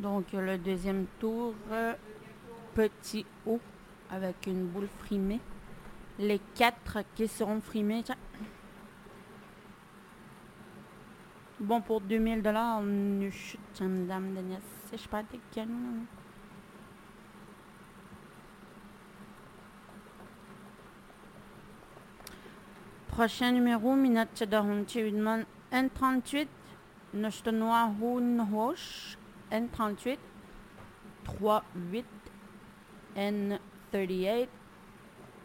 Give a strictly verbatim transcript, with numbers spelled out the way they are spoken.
Donc, le deuxième tour, euh, petit O avec une boule frimée. Les quatre qui seront frimés. Tiens. Bon, pour deux mille dollars, nu chute, madame Daniel. Je sais pas de quel. Prochain numéro, minute de Hunchudman N trente-huit, Nochtenoa Hun Hosh, N trente-huit, trois huit, N trente-huit,